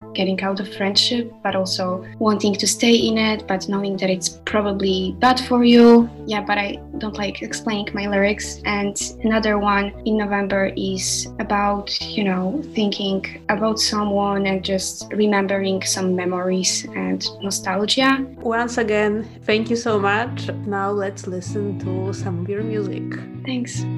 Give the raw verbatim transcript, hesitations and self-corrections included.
getting out of friendship, but also wanting to stay in it, but knowing that it's probably bad for you. Yeah, but I don't like explaining my lyrics. And another one in November is about, you know, thinking about someone and just remembering some memories and nostalgia. Once again, thank you so much. Now let's listen to some of your music. Thanks.